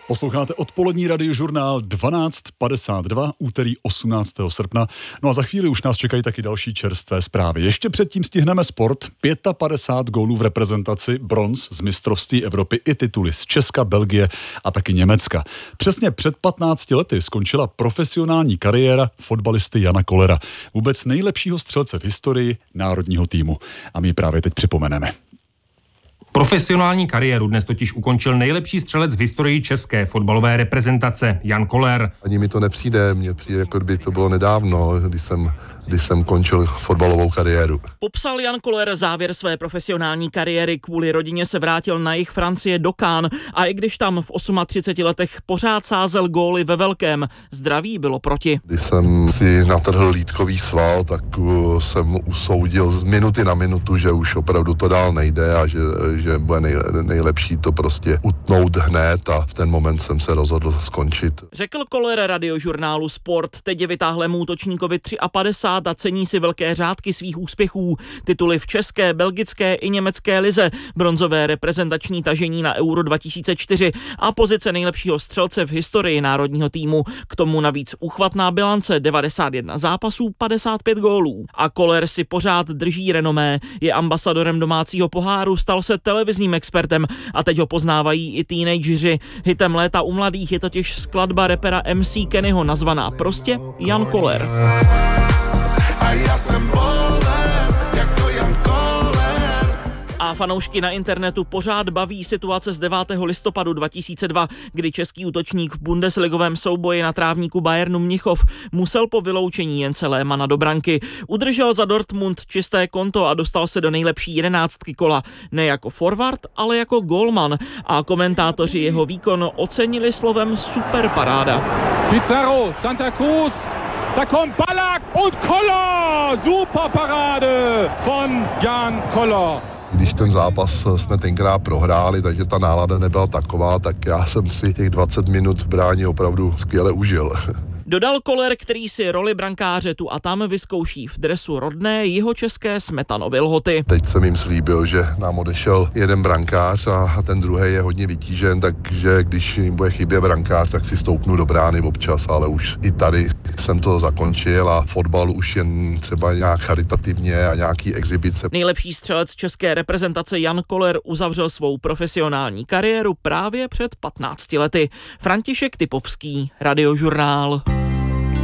Posloucháte odpolední radiožurnál 12:52, úterý 18. srpna. No a za chvíli už nás čekají taky další čerstvé zprávy. Ještě předtím stihneme sport. 55 gólů v reprezentaci, bronz z mistrovství Evropy i tituly z Česka, Belgie a taky Německa. Přesně před 15 lety skončila profesionální kariéra fotbalisty Jana Kollera, vůbec nejlepšího střelce v historii národního týmu. A my ji právě teď připomeneme. Profesionální kariéru dnes totiž ukončil nejlepší střelec v historii české fotbalové reprezentace Jan Koller. Ani mi to nepřijde, mně přijde, jako by to bylo nedávno, když jsem končil fotbalovou kariéru. Popsal Jan Koller závěr své profesionální kariéry, kvůli rodině se vrátil na jih Francie do Cannes a i když tam v 38 letech pořád sázel góly ve velkém, zdraví bylo proti. Když jsem si natrhl lítkový sval, tak jsem usoudil z minuty na minutu, že už opravdu to dál nejde a že bude nejlepší to prostě utnout hned a v ten moment jsem se rozhodl skončit. Řekl Koller radiožurnálu Sport, teď je vytáhlému útočníkovi 53 a cení si velké řádky svých úspěchů. Tituly v české, belgické i německé lize, bronzové reprezentační tažení na Euro 2004 a pozice nejlepšího střelce v historii národního týmu. K tomu navíc uchvatná bilance 91 zápasů, 55 gólů. A Koller si pořád drží renomé, je ambasadorem domácího poháru, stal se televizním expertem a teď ho poznávají i teenageři. Hitem léta u mladých je totiž skladba rapera MC Kennyho nazvaná prostě Jan Koller. A já jsem bowler, jako Jan Koller. A fanoušky na internetu pořád baví situace z 9. listopadu 2002, kdy český útočník v bundesligovém souboji na trávníku Bayernu Mnichov musel po vyloučení Jence Lehmanna do branky. Udržel za Dortmund čisté konto a dostal se do nejlepší 11 kola. Ne jako forward, ale jako gólman. A komentátoři jeho výkon ocenili slovem superparáda. Pizarro, Santa Cruz. Da kommt Ballack und Koller! Super Parade von Jan Koller. Když ten zápas jsme tenkrát prohráli, takže ta nálada nebyla taková, tak já jsem si těch 20 minut v bráně opravdu skvěle užil. Dodal Koller, který si roli brankáře tu a tam vyzkouší v dresu rodné jihočeské Smetanovy Lhoty. Teď jsem jim slíbil, že nám odešel jeden brankář a ten druhý je hodně vytížen, takže když jim bude chybět brankář, tak si stoupnu do brány občas, ale už i tady jsem to zakončil a fotbal už jen třeba nějak charitativně a nějaký exibice. Nejlepší střelec české reprezentace Jan Koller uzavřel svou profesionální kariéru právě před 15 lety. František Typovský, Radiožurnál.